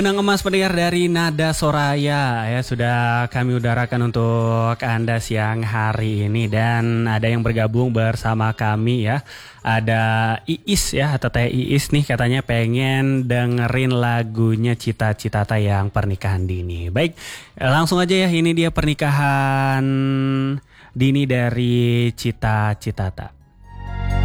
Benang emas pendengar dari Nada Soraya ya sudah kami udarakan untuk Anda siang hari ini dan ada yang bergabung bersama kami ya. Ada Iis ya atau Teh Iis nih katanya pengen dengerin lagunya Cita Citata yang pernikahan dini. Baik, langsung aja ya ini dia pernikahan dini dari Cita Citata.